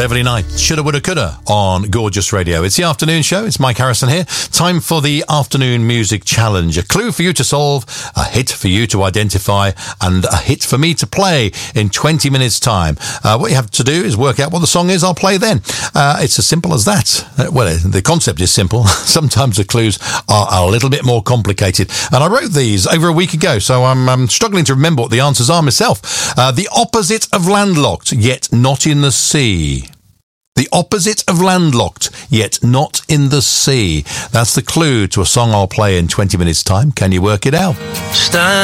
Beverly Knight, Shoulda Woulda Coulda on Gorgeous Radio. It's the afternoon show. It's Mike Harrison here. Time for the afternoon music challenge. A clue for you to solve, a hit for you to identify, and a hit for me to play in 20 minutes time. What you have to do is work out what the song is. I'll play then. It's as simple as that. Well, the concept is simple. Sometimes the clues are a little bit more complicated. And I wrote these over a week ago, so I'm struggling to remember what the answers are myself. The opposite of landlocked, yet not in the sea. The opposite of landlocked, yet not in the sea. That's the clue to a song I'll play in 20 minutes' time. Can you work it out?